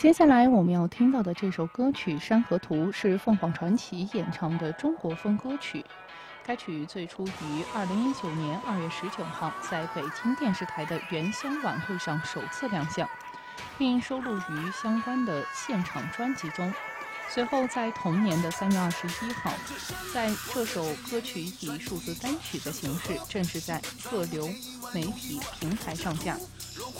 接下来我们要听到的这首歌曲《山河图》是凤凰传奇演唱的中国风歌曲。该曲最初于2019年2月19号在北京电视台的原乡晚会上首次亮相，并收录于相关的现场专辑中。随后在同年的3月21号，在这首歌曲以数字单曲的形式正式在各流媒体平台上架。 如果